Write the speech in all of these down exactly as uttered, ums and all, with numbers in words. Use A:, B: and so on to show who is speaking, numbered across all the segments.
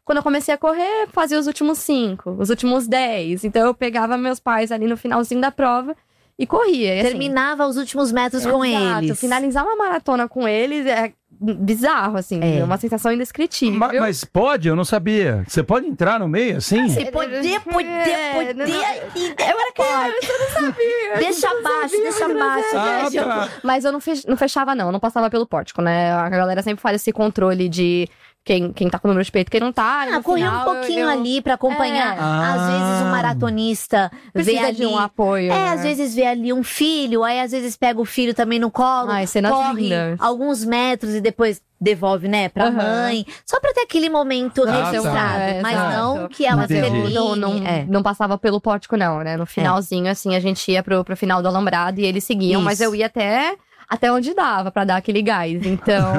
A: Quando eu comecei a correr, fazia os últimos cinco, os últimos dez. Então eu pegava meus pais ali no finalzinho da prova e corria. E, assim,
B: terminava os últimos metros com
A: exato,
B: eles.
A: Finalizar uma maratona com eles é bizarro, assim.
B: É.
A: É uma sensação indescritível.
C: Ma- Mas pode? Eu não sabia. Você pode entrar no meio assim?
B: Você poder, poder,
A: É,
B: poder.
A: não, não. Eu era criança, eu não sabia.
B: Deixa
A: Eu não
B: abaixo,
A: sabia,
B: deixa
A: eu não
B: abaixo.
A: sabia.
C: Ah, tá.
A: Mas eu não, fech- não fechava, não. Eu não passava pelo pórtico, né? A galera sempre faz esse controle de quem, quem tá com o número de peito, quem não tá. e
B: Ah,
A: no
B: correr um
A: final,
B: pouquinho
A: eu-
B: ali pra acompanhar.
A: É.
B: Às
C: Ah.
B: vezes um maratonista vê
A: Precisa
B: ali
A: de um apoio.
B: É,
A: né?
B: às vezes vê ali um filho, aí às vezes pega o filho também no colo,
A: Ai, cenas
B: corre
A: lindas.
B: alguns metros e depois devolve, né, pra
A: Aham.
B: mãe. Só pra ter aquele momento
C: Ah,
B: registrado.
C: tá.
A: É,
B: Mas
A: exato.
B: não que ela
C: Entendi.
B: termine.
A: Não, não,
B: é.
A: não passava pelo pórtico, não, né? No finalzinho, assim, a gente ia pro, pro final do alambrado e eles seguiam, mas
B: Isso.
A: eu ia até, até onde dava pra dar aquele gás. Então.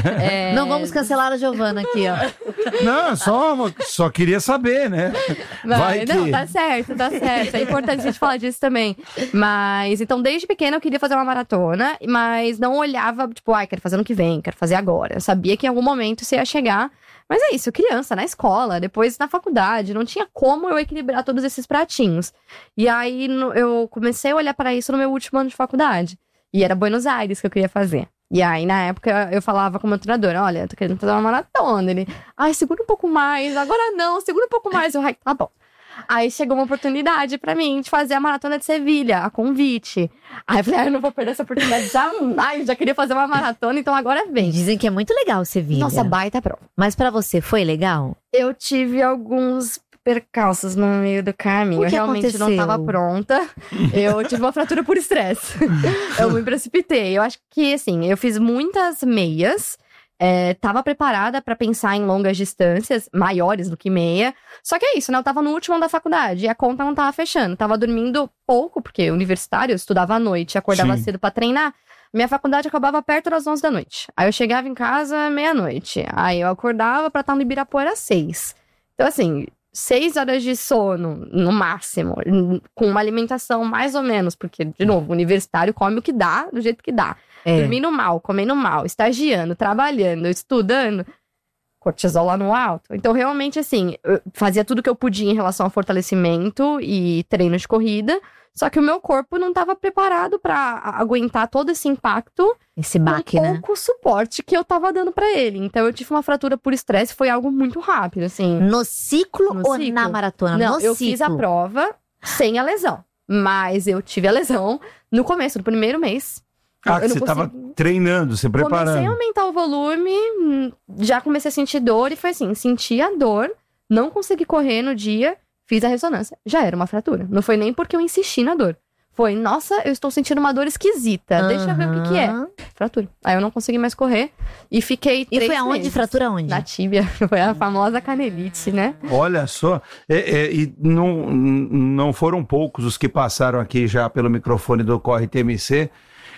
A: é,
B: Não vamos cancelar a Giovana aqui, ó.
C: Não, só, só queria saber, né? Vai
A: Não,
C: que...
A: tá certo, tá certo. É importante a gente falar disso também. Mas, então, desde pequena eu queria fazer uma maratona, mas não olhava, tipo, ai, quero fazer ano que vem, quero fazer agora. Eu sabia que em algum momento isso ia chegar. Mas é isso, criança, na escola, depois na faculdade, não tinha como eu equilibrar todos esses pratinhos. E aí no- eu comecei a olhar para isso no meu último ano de faculdade. E era Buenos Aires que eu queria fazer. E aí, na época, eu falava com o meu treinador, olha, eu tô querendo fazer uma maratona. Ele, ai, segura um pouco mais, agora não, segura um pouco mais. Eu, ai, tá bom. Aí chegou uma oportunidade pra mim de fazer a maratona de Sevilha, a convite. Aí eu falei, ah, eu não vou perder essa oportunidade jamais, já queria fazer uma maratona, então agora vem.
B: Dizem que é muito legal Sevilha.
A: Nossa, baita prova.
B: Mas pra você foi legal?
A: Eu tive alguns percalços no meio do caminho.
B: O que
A: eu realmente
B: aconteceu?
A: não tava pronta. Eu tive uma fratura por estresse. Eu me precipitei. Eu acho que, assim, eu fiz muitas meias. É, tava preparada pra pensar em longas distâncias, maiores do que meia. Só que é isso, né? Eu tava no último ano da faculdade e a conta não tava fechando. Tava dormindo pouco, porque universitário, eu estudava à noite, acordava
C: Sim.
A: cedo pra treinar. Minha faculdade acabava perto das onze da noite. Aí eu chegava em casa meia-noite. Aí eu acordava pra estar no Ibirapuera às seis. Então, assim, seis horas de sono, no máximo, com uma alimentação mais ou menos, porque, de novo, o universitário come o que dá, do jeito que dá.
B: É.
A: Dormindo mal, comendo mal, estagiando, trabalhando, estudando, cortisol lá no alto. Então, realmente, assim, eu fazia tudo que eu podia em relação ao fortalecimento e treino de corrida, só que o meu corpo não estava preparado para aguentar todo esse impacto,
B: Esse baque,
A: com
B: né?
A: pouco suporte que eu tava dando para ele. Então, eu tive uma fratura por estresse, foi algo muito rápido, assim.
B: No ciclo
A: No
B: ou
A: ciclo?
B: na maratona?
A: Não,
B: no
A: eu
B: ciclo.
A: fiz a prova sem a lesão, mas eu tive a lesão no começo do primeiro mês.
C: Ah,
A: Eu
C: que
A: não
C: você tava
A: consegui-
C: treinando, se
A: Comecei a
C: preparando.
A: aumentar o volume, hum, já comecei a sentir dor e foi assim, senti a dor, não consegui correr no dia, fiz a ressonância, já era uma fratura. Não foi nem porque eu insisti na dor. Foi, nossa, eu estou sentindo uma dor esquisita, deixa eu ver o que que é.
B: Aham.
A: Fratura. Aí eu não consegui mais correr e fiquei
B: E
A: três
B: foi aonde?
A: meses.
B: Fratura onde?
A: Na tíbia, foi a famosa canelite, né?
C: Olha só, é, é, e não, não foram poucos os que passaram aqui já pelo microfone do Corre T M C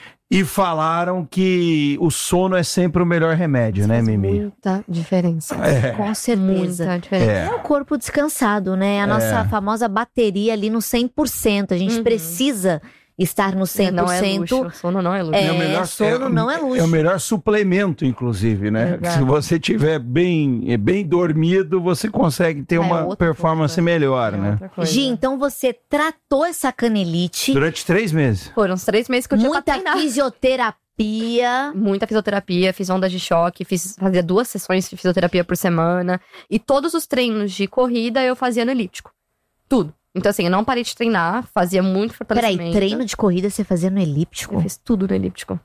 C: e falaram que o sono é sempre o melhor remédio, né,
A: Faz
C: Mimi?
A: muita diferença.
C: É,
B: Com certeza.
A: Muita diferença.
C: é.
B: É o corpo descansado, né? A nossa
C: É.
B: famosa bateria ali no cem por cento. A gente
A: Uhum.
B: precisa estar no cem por
A: Não é
B: cento.
A: luxo, sono não é luxo.
B: É,
C: o melhor-
B: sono não é luxo.
C: É o melhor suplemento, inclusive, né?
A: Exato.
C: Se você tiver bem, bem dormido, você consegue ter
A: É
C: uma
A: outra
C: performance
A: coisa.
C: melhor,
A: É
C: né?
A: outra coisa.
B: Gi, então você tratou essa canelite,
C: Durante três meses.
A: Foram os três meses que eu tinha pra
B: muita
A: treinar.
B: fisioterapia.
A: Muita fisioterapia, fiz ondas de choque, fiz, fazia duas sessões de fisioterapia por semana. E todos os treinos de corrida eu fazia no elíptico. Tudo. Então, assim, eu não parei de treinar, fazia muito fortalecimento.
B: Peraí, treino de corrida você fazia no
A: Eu
B: elíptico?
A: fiz tudo no elíptico.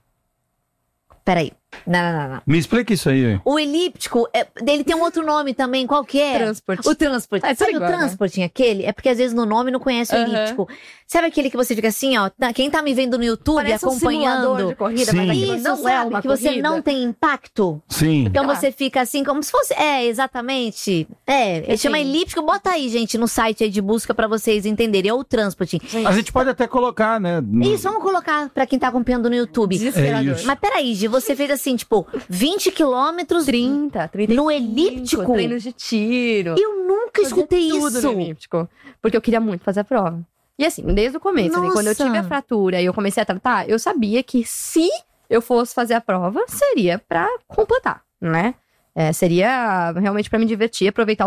B: Peraí. Não, não, não, não.
C: Me explica isso aí.
B: O elíptico, é, ele tem um outro nome também, qual que é?
A: Transporte.
B: O transporte.
A: É, tudo
B: Sabe
A: igual,
B: o transporte aquele? É porque às vezes no nome não conhece o
A: Aham.
B: elíptico. Sabe aquele que você fica assim, ó? tá- Quem tá me vendo no YouTube
A: Parece um simulador
B: acompanhando.
A: de corrida,
C: Sim.
A: mas aquilo
B: Isso,
A: não
B: sabe?
A: é uma
B: que você
A: corrida.
B: não tem impacto.
C: Sim.
B: Então
A: Ah.
B: você fica assim, como se fosse. É, exatamente. É, ele
A: Assim.
B: chama elíptico. Bota aí, gente, no site aí de busca pra vocês entenderem. É o transporte.
C: A gente pode até colocar, né? no-
B: Isso, vamos colocar pra quem tá acompanhando no YouTube.
A: Desesperador.
C: É isso.
B: Mas peraí, Gi, você fez assim, tipo, vinte quilômetros
A: trinta, trinta e
B: no
A: cinco,
B: elíptico?
A: treinos de tiro.
B: Eu nunca
A: Fazia
B: escutei
A: tudo
B: isso.
A: no elíptico, porque eu queria muito fazer a prova. E assim, desde o começo, assim, quando eu
B: Nossa.
A: tive a fratura e eu comecei a tratar, eu sabia que se eu fosse fazer a prova, seria pra completar, né? É, seria realmente pra me divertir, aproveitar o